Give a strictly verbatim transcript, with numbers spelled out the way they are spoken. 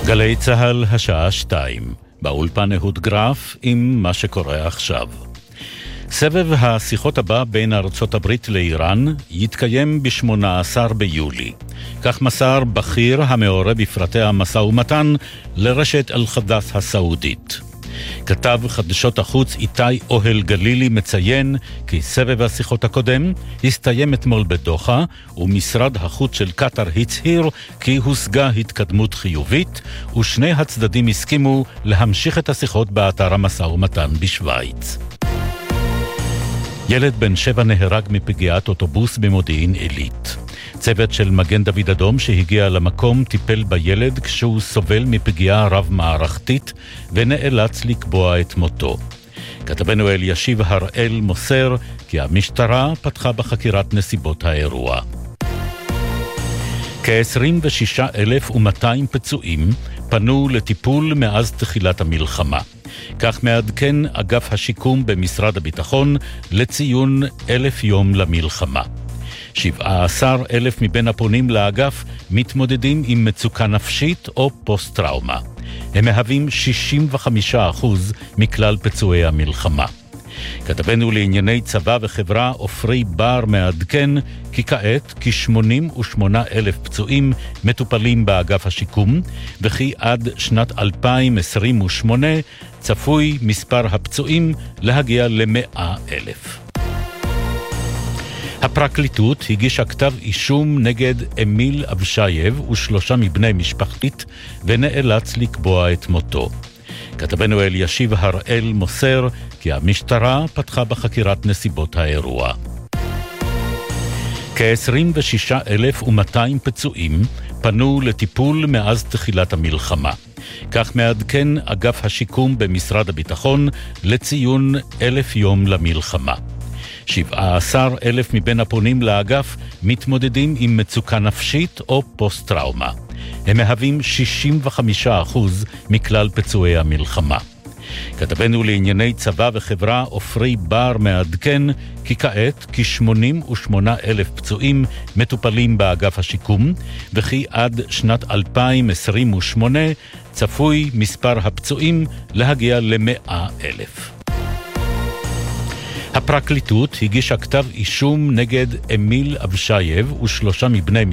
גלי צהל השעה שתיים, באולפן אהוד גרף עם מה שקורה עכשיו. סבב השיחות הבא בין ארצות הברית לאיראן יתקיים ב-שמונה עשר ביולי. כך מסר בכיר המעורה בפרטי המשא ומתן לרשת אל-חדאת' הסעודית. כתב חדשות החוץ איתי אוהל גלילי מציין כי סבב השיחות הקודם הסתיים אתמול בדוחה, ומשרד החוץ של קטר הצהיר כי הושגה התקדמות חיובית, ושני הצדדים הסכימו להמשיך את השיחות באתר המשא ומתן בשוויץ. ילד בן שבע נהרג מפגיעת אוטובוס במודיעין עילית. צוות של מגן דוד אדום שהגיע למקום טיפל בילד כשהוא סובל מפגיעה רב-מערכתית ונאלץ לקבוע את מותו. כתבנו אלישיב הראל מוסר כי המשטרה פתחה בחקירת נסיבות האירוע. כ-עשרים ושישה אלף ומאתיים פצועים פנו לטיפול מאז תחילת המלחמה. כך מעדכן אגף השיקום במשרד הביטחון לציון אלף יום למלחמה. שבעה עשר אלף מבין הפונים לאגף מתמודדים עם מצוקה נפשית או פוסט-טראומה. הם מהווים שישים וחמישה אחוז מכלל פצועי המלחמה. כתבנו לענייני צבא וחברה אופרי בר מעדכן כי כעת כ-שמונים ושמונה אלף פצועים מטופלים באגף השיקום, וכי עד שנת אלפיים עשרים ושמונה צפוי מספר הפצועים להגיע ל-מאה אלף. הפרקליטות הגישה כתב אישום נגד אמיל אבשייב ושלושה מבני משפחתית ונאלץ לקבוע את מותו. כתבנו אלישיב הראל מוסר כי המשטרה פתחה בחקירת נסיבות האירוע. כ-עשרים ושישה אלף ומאתיים פצועים פנו לטיפול מאז תחילת המלחמה. כך מעדכן אגף השיקום במשרד הביטחון לציון אלף יום למלחמה. שבעה עשר אלף מבין הפונים לאגף מתמודדים עם מצוקה נפשית או פוסט-טראומה. הם מהווים שישים וחמישה אחוז מכלל פצועי המלחמה. כתבנו לענייני צבא וחברה אופרי בר מעדכן כי כעת כ-שמונים ושמונה אלף פצועים מטופלים באגף השיקום, וכי עד שנת אלפיים עשרים ושמונה צפוי מספר הפצועים להגיע ל-מאה אלף. הפרקליטות הגישה כתב אישום נגד אמיל אבשייב ושלושה מבני